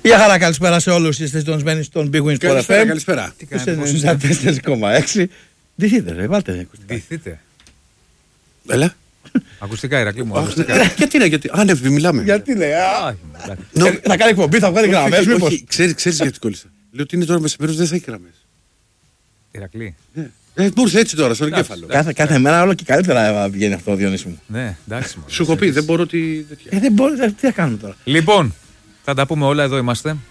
Γεια χαρά, καλησπέρα σε όλους. Είστε συντονισμένοι στον Big Win Sport FM. Καλησπέρα. Είστε 94,6. Ντυθείτε, ρε, βάλτε ακουστικά. Ντυθείτε. Έλα. Ακουστικά, Ηρακλή μου. Γιατί. Άνευ, μιλάμε. Γιατί λέει. Θα κάνει εκπομπή, θα βγάλει γραμμές. Ξέρεις γιατί κόλλησα. Λέω ότι είναι τώρα μεσημέρι, δεν θα έχει γραμμές. Ηρακλή. Μπορούσε έτσι τώρα, στον εγκέφαλο. Κάθε μέρα όλο και καλύτερα βγαίνει αυτό, Διονύση μου. Ναι, εντάξει. Σου έχω πει, δεν μπορώ ότι. Δεν μπορεί, τι θα κάνουμε τώρα. Λοιπόν, θα τα πούμε όλα, εδώ είμαστε.